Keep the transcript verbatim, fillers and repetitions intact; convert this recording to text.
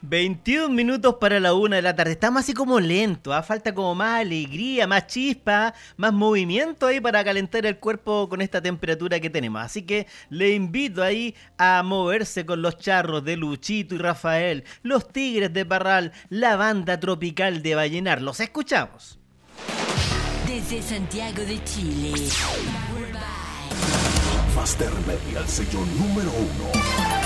veintiún minutos para la una de la tarde. Estamos así como lento, ¿ah? Falta como más alegría, más chispa, más movimiento ahí para calentar el cuerpo con esta temperatura que tenemos. Así que le invito ahí a moverse con los charros de Luchito y Rafael, los Tigres de Parral, la banda tropical de Vallenar. Los escuchamos. Desde Santiago de Chile. Master Media, el sello número uno.